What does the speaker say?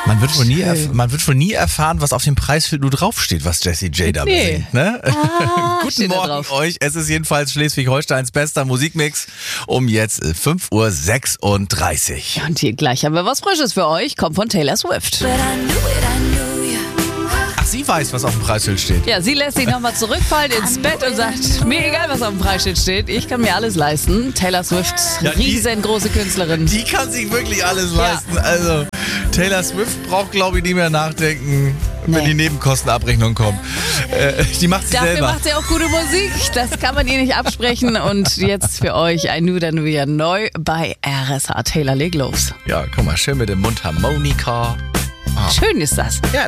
Man wird wohl nie erfahren, was auf dem Preisschild nur draufsteht, was Jessie J da besingt. Ne? Guten Morgen euch. Es ist jedenfalls Schleswig-Holsteins bester Musikmix um jetzt 5:36 Uhr. Ja, und hier gleich haben wir was Frisches für euch. Kommt von Taylor Swift. Ach, sie weiß, was auf dem Preisschild steht. Ja, sie lässt sich nochmal zurückfallen ins Bett und sagt, mir egal, was auf dem Preisschild steht, ich kann mir alles leisten. Taylor Swift, Ja, riesengroße Künstlerin. Die kann sich wirklich alles leisten. Also Taylor Swift braucht, glaube ich, nie mehr nachdenken, wenn die Nebenkostenabrechnung kommt. Die macht sie Dafür selber. macht sie auch gute Musik. Das kann man ihr nicht absprechen. Und jetzt für euch ein Nuda neu bei RSH. Taylor, leg los. Ja, guck mal, schön mit dem Mundharmonika. Schön ist das. Ja,